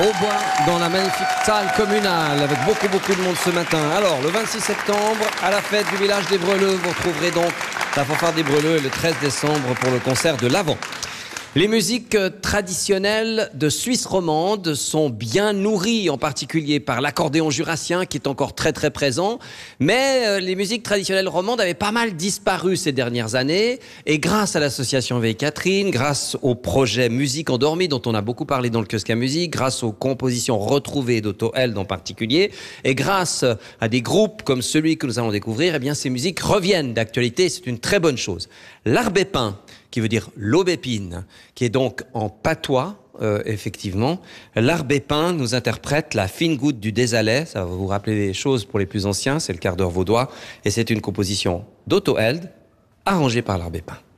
au bois dans la magnifique salle communale avec beaucoup de monde ce matin. Alors le 26 septembre à la fête du village des Breleux, vous retrouverez donc la fanfare des Breleux et le 13 décembre pour le concert de l'Avent. Les musiques traditionnelles de Suisse romande sont bien nourries, en particulier par l'accordéon jurassien qui est encore très présent. Mais les musiques traditionnelles romandes avaient pas mal disparu ces dernières années. Et grâce à l'association Vieille Catherine, grâce au projet Musique Endormie dont on a beaucoup parlé dans le Kiosque à Musique, grâce aux compositions retrouvées d'Otto Held en particulier, et grâce à des groupes comme celui que nous allons découvrir, eh bien ces musiques reviennent d'actualité. C'est une très bonne chose. L'arbépin, qui veut dire l'aubépine, qui est donc en patois, effectivement. L'arbépin nous interprète la fine goutte du Désalais, ça va vous rappeler des choses pour les plus anciens, c'est le quart d'heure vaudois, et c'est une composition d'Otto Held, arrangée par l'arbépin.